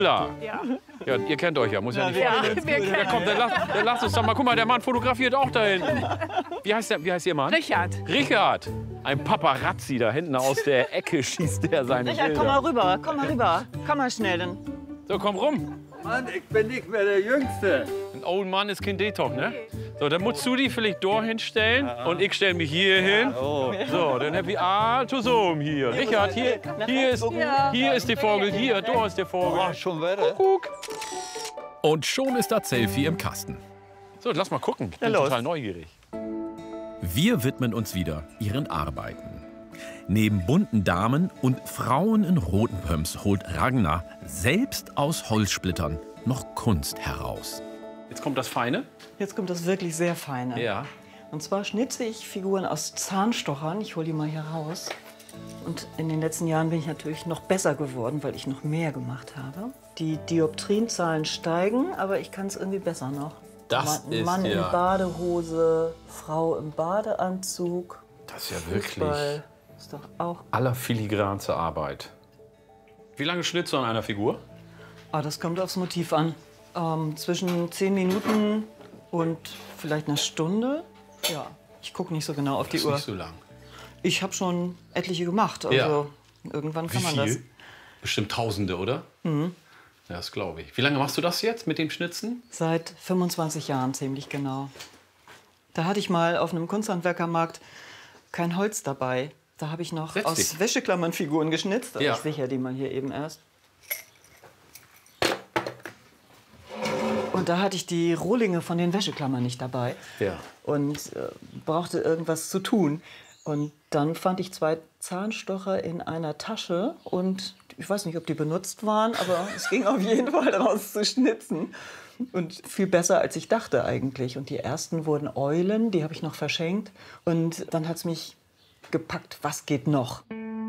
Ja. Ja, ihr kennt euch ja, muss ja nicht vorstellen. wir kennen Ja, komm, dann lass uns doch mal. Guck mal, der Mann fotografiert auch da hinten. Wie heißt Ihr Mann? Richard. Richard. Ein Paparazzi da hinten aus der Ecke schießt der seine Richard, Bilder. komm mal rüber, komm mal rüber. Komm mal schnell. Dann. So, komm rum. Mann, ich bin nicht mehr der Jüngste. Ein old Mann ist kein Detox, ne? So, dann musst du dich vielleicht da hinstellen und ich stelle mich hier hin. So, dann hab ich Zoom hier. Richard, hier ist der Vogel, hier, da ist der Vogel. Oh, schon weiter. Guck. Und schon ist das Selfie im Kasten. So, lass mal gucken. Ich bin total neugierig. Wir widmen uns wieder ihren Arbeiten. Neben bunten Damen und Frauen in roten Pumps holt Ragnar selbst aus Holzsplittern noch Kunst heraus. Jetzt kommt das Feine. Jetzt kommt das wirklich sehr Feine. Ja. Und zwar schnitze ich Figuren aus Zahnstochern. Ich hole die mal hier raus. Und in den letzten Jahren bin ich natürlich noch besser geworden, weil ich noch mehr gemacht habe. Die Dioptrienzahlen steigen, aber ich kann es irgendwie besser noch. Das ist Mann in ja- Badehose, Frau im Badeanzug. Das ist ja wirklich Fußball. Ist doch auch. allerfiligranste Arbeit. Wie lange schnitzt du an einer Figur? Ah, das kommt aufs Motiv an. Zwischen 10 Minuten und vielleicht eine Stunde. Ja, ich gucke nicht so genau auf die Das ist Uhr. nicht so lang. Ich habe schon etliche gemacht. Also Ja. irgendwann Wie kann man das. viel? Bestimmt Tausende, oder? Mhm. Ja, das glaube ich. Wie lange machst du das jetzt mit dem Schnitzen? Seit 25 Jahren ziemlich genau. Da hatte ich mal auf einem Kunsthandwerkermarkt kein Holz dabei. Da habe ich noch Setz aus dich. Wäscheklammern Figuren geschnitzt. Ja. Ich sichere die mal hier eben erst. Und da hatte ich die Rohlinge von den Wäscheklammern nicht dabei. Ja. Und brauchte irgendwas zu tun. Und dann fand ich 2 Zahnstocher in einer Tasche und ich weiß nicht, ob die benutzt waren, aber es ging auf jeden Fall daraus zu schnitzen. Und viel besser, als ich dachte eigentlich. Und die ersten wurden Eulen, die habe ich noch verschenkt. Und dann hat es mich gepackt, was geht noch?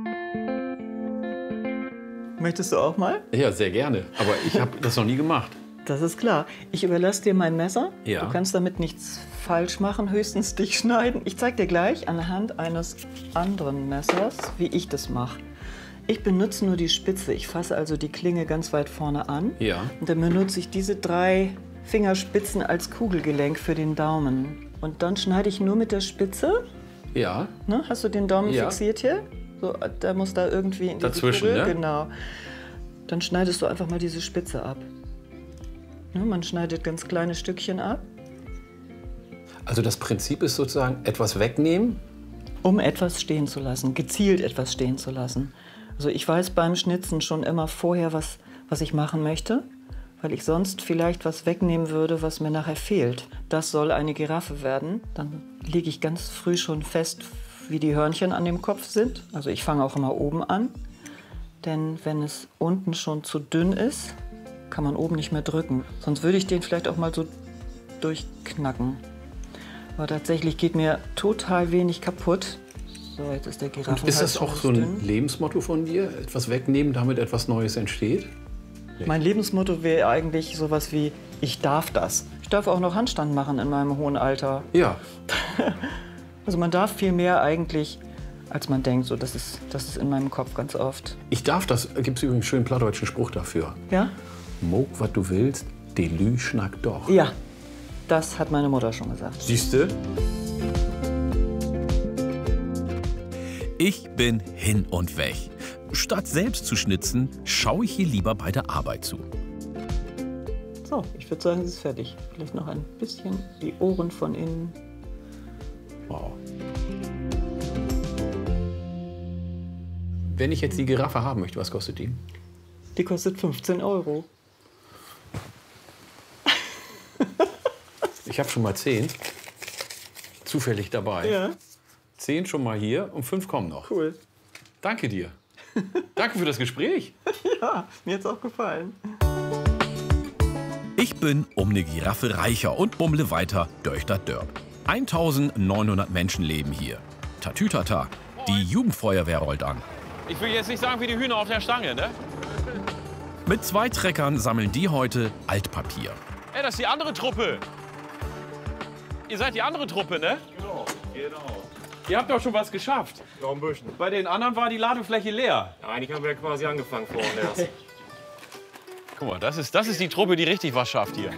Möchtest du auch mal? Ja, sehr gerne. Aber ich habe das noch nie gemacht. Das ist klar. Ich überlasse dir mein Messer. Ja. Du kannst damit nichts falsch machen, höchstens dich schneiden. Ich zeige dir gleich anhand eines anderen Messers, wie ich das mache. Ich benutze nur die Spitze. Ich fasse also die Klinge ganz weit vorne an. Ja. Und dann benutze ich diese 3 Fingerspitzen als Kugelgelenk für den Daumen. Und dann schneide ich nur mit der Spitze. Ja. Ne? Hast du den Daumen Ja. fixiert hier? So, der muss da irgendwie in die Dazwischen, Kugel. ne? Genau. Dann schneidest du einfach mal diese Spitze ab. Ne? Man schneidet ganz kleine Stückchen ab. Also das Prinzip ist sozusagen etwas wegnehmen. Um etwas stehen zu lassen, gezielt etwas stehen zu lassen. Also ich weiß beim Schnitzen schon immer vorher, was ich machen möchte, weil ich sonst vielleicht was wegnehmen würde, was mir nachher fehlt. Das soll eine Giraffe werden. Dann lege ich ganz früh schon fest, wie die Hörnchen an dem Kopf sind. Also ich fange auch immer oben an. Denn wenn es unten schon zu dünn ist, kann man oben nicht mehr drücken. Sonst würde ich den vielleicht auch mal so durchknacken. Aber tatsächlich geht mir total wenig kaputt. So, jetzt ist der Giraffen. Ist das auch so ein Lebensmotto von dir? Etwas wegnehmen, damit etwas Neues entsteht? Mein Lebensmotto wäre eigentlich sowas wie, ich darf das. Ich darf auch noch Handstand machen in meinem hohen Alter. Ja. Also man darf viel mehr eigentlich, als man denkt. So, das ist in meinem Kopf ganz oft. Ich darf das. Gibt es übrigens einen schönen plattdeutschen Spruch dafür. Ja? Mog, was du willst, de Lü schnackt doch. Ja, das hat meine Mutter schon gesagt. Siehste? Ich bin hin und weg. Statt selbst zu schnitzen, schaue ich hier lieber bei der Arbeit zu. So, ich würde sagen, es ist fertig. Vielleicht noch ein bisschen die Ohren von innen. Wow. Wenn ich jetzt die Giraffe haben möchte, was kostet die? Die kostet 15 €. Ich habe schon mal 10. Zufällig dabei. Ja, 10 schon mal hier und 5 kommen noch. cool. Danke dir. Danke für das Gespräch. Ja, mir hat's auch gefallen. Ich bin um eine Giraffe reicher und bummle weiter durch das Dörp. 1900 Menschen leben hier. Tatütata, die Jugendfeuerwehr rollt an. Ich will jetzt nicht sagen wie die Hühner auf der Stange, ne? Mit 2 Treckern sammeln die heute Altpapier. Ey, das ist die andere Truppe. Ihr seid die andere Truppe, ne? Genau. Ihr habt doch schon was geschafft. Noch ein bisschen. Bei den anderen war die Ladefläche leer. Ja, eigentlich haben wir quasi angefangen vorne erst. Guck mal, das ist die Truppe, die richtig was schafft hier.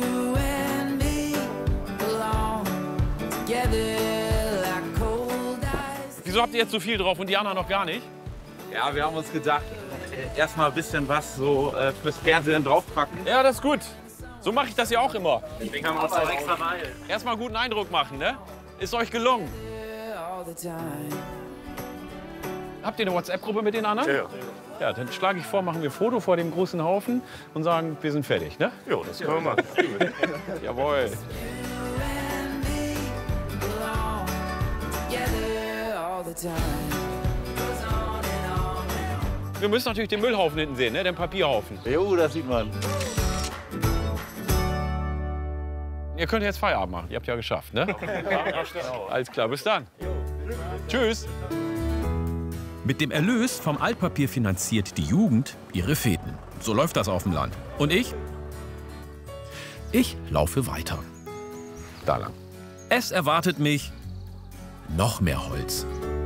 Wieso habt ihr jetzt so viel drauf und die anderen noch gar nicht? Ja, wir haben uns gedacht, erstmal ein bisschen was so fürs Fernsehen draufpacken. Ja, das ist gut. So mache ich das ja auch immer. Deswegen haben wir uns auch extra mal. Erstmal guten Eindruck machen, ne? Ist euch gelungen? Habt ihr eine WhatsApp-Gruppe mit den anderen? Ja. Ja, dann schlage ich vor, machen wir ein Foto vor dem großen Haufen und sagen, wir sind fertig, ne? Ja, das können wir machen. Jawohl. Wir müssen natürlich den Müllhaufen hinten sehen, ne? Den Papierhaufen. Jo, das sieht man. Ihr könnt jetzt Feierabend machen. Ihr habt ja geschafft, ne? Alles klar, bis dann. Tschüss. Mit dem Erlös vom Altpapier finanziert die Jugend ihre Feten. So läuft das auf dem Land. Und ich? Ich laufe weiter. Da lang. Es erwartet mich noch mehr Holz.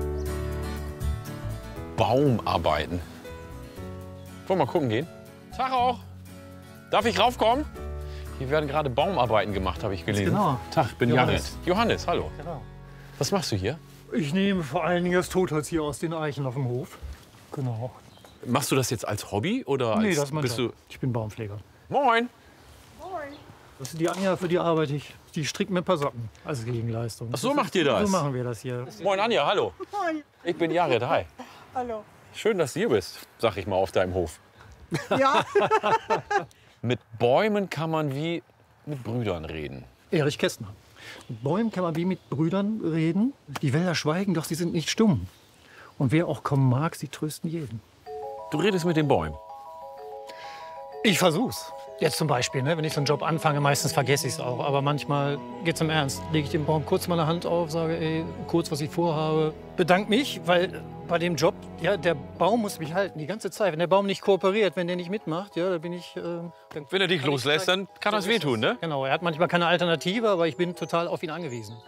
Baumarbeiten. Wollen wir mal gucken gehen? Tag auch. Darf ich raufkommen? Hier werden gerade Baumarbeiten gemacht, habe ich gelesen. Genau. Tag, ich bin Johannes. Johannes, hallo. Genau. Was machst du hier? Ich nehme vor allen Dingen das Totholz hier aus den Eichen auf dem Hof. Genau. Machst du das jetzt als Hobby oder als, Nee, das ist mein bist Job. Ich bin Baumpfleger. du? Moin. Das ist die Anja, für die arbeite ich. Die strickt mir ein paar Socken als Gegenleistung. Ach, so macht ihr das? So machen wir das hier. Moin Anja, hallo. Moin. Ich bin Jared, hi. Hallo. Schön, dass du hier bist, sag ich mal, auf deinem Hof. Ja, Mit Bäumen kann man wie mit Brüdern reden. Erich Kästner. Mit Bäumen kann man wie mit Brüdern reden. Die Wälder schweigen, doch sie sind nicht stumm. Und wer auch kommen mag, sie trösten jeden. Du redest mit den Bäumen. Ich versuch's. Jetzt zum Beispiel, ne, wenn ich so einen Job anfange, meistens vergesse ich es auch. Aber manchmal geht's im Ernst. Lege ich dem Baum kurz meine Hand auf, sage, ey, kurz, was ich vorhabe. Bedanke mich, weil bei dem Job, ja, der Baum muss mich halten die ganze Zeit. Wenn der Baum nicht kooperiert, wenn der nicht mitmacht, ja, da bin ich... dann Wenn er dich kann ich loslässt, sagen, dann kann das so ist wehtun, es. ne? Genau, er hat manchmal keine Alternative, aber ich bin total auf ihn angewiesen.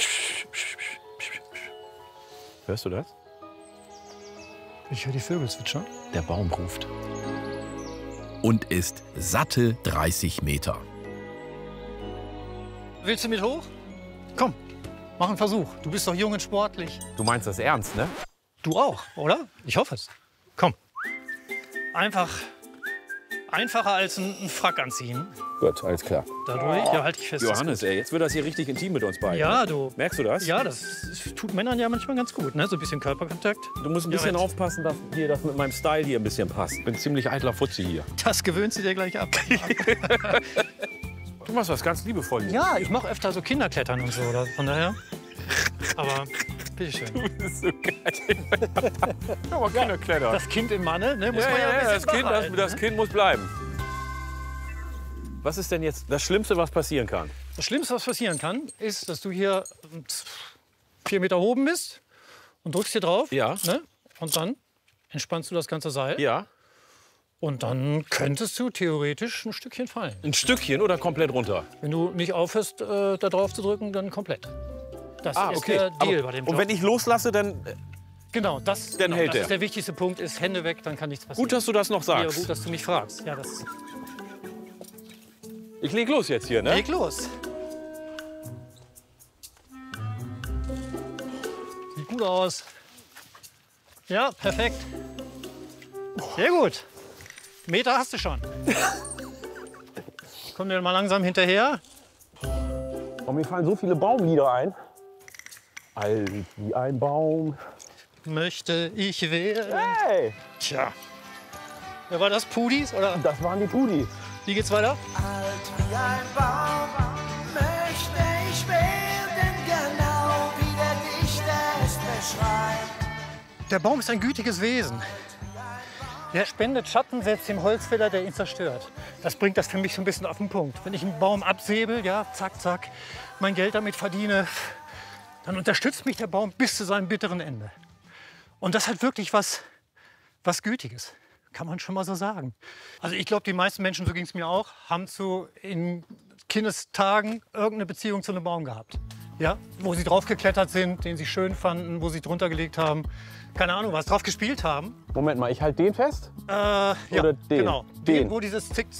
Hörst du das? Ich höre die Vögel zwitschern. Der Baum ruft. Und ist satte 30 Meter. Willst du mit hoch? Komm, mach einen Versuch. Du bist doch jung und sportlich. Du meinst das ernst, ne? Du auch, oder? Ich hoffe es. Komm. Einfacher als ein Frack anziehen. Gut, alles klar. Dadurch, ja, halt dich fest. Johannes, ey, jetzt wird das hier richtig intim mit uns beiden. Ja, du. Merkst du das? Ja, das tut Männern ja manchmal ganz gut, ne? So ein bisschen Körperkontakt. Du musst ein bisschen jetzt. aufpassen, dass das mit meinem Style hier ein bisschen passt. Ich bin ziemlich eitler Futzi hier. Das gewöhnst du dir gleich ab. Du machst das ganz liebevoll. Ja, ich mache öfter so Kinderklettern und so. Von daher. Aber bitteschön. Das ist so geil. Aber Kinderkletter. Das Kind im Manne, ne? Muss Ja, man ja, ein ja, bisschen das kind, behalten, das ne? Kind muss bleiben. Was ist denn jetzt das Schlimmste, was passieren kann? Das Schlimmste, was passieren kann, ist, dass du hier 4 Meter oben bist und drückst hier drauf. Ja. Ne? Und dann entspannst du das ganze Seil. Ja. Und dann könntest du theoretisch ein Stückchen fallen. Ein Stückchen oder komplett runter? Wenn du nicht aufhörst, da drauf zu drücken, dann komplett. Das ist okay. der Deal Aber, bei dem und Job. wenn ich loslasse, dann Genau, Dann genau, hält das er. ist der wichtigste Punkt, ist Hände weg, dann kann nichts passieren. gut, dass du das noch ja, sagst. gut, dass du mich fragst. Ja, das Ich leg los jetzt hier, ne? Leg los. Sieht gut aus. Ja, perfekt. Sehr gut. Meter hast du schon. Komm dir mal langsam hinterher. Und mir fallen so viele Baumlieder ein. Alt wie ein Baum. Möchte ich werden. Hey, Tja. Wer war das? Pudis? Oder das waren die Pudis. wie geht's weiter? Alt wie ein Baum möchte ich werden, genau wie der Dichter es beschreibt. Der Baum ist ein gütiges Wesen. Der spendet Schatten, setzt dem Holzfäller, der ihn zerstört. Das bringt das für mich so ein bisschen auf den Punkt. Wenn ich einen Baum absäbel, ja, zack, zack, mein Geld damit verdiene, dann unterstützt mich der Baum bis zu seinem bitteren Ende. Und das hat wirklich was Gütiges. Kann man schon mal so sagen. Also ich glaube, die meisten Menschen, so ging es mir auch, haben in Kindestagen irgendeine Beziehung zu einem Baum gehabt. Ja, wo sie drauf geklettert sind, den sie schön fanden, wo sie drunter gelegt haben. Keine Ahnung, was drauf gespielt haben. Moment mal, ich halte den fest? Ja, Oder den? genau. Den. Wo dieses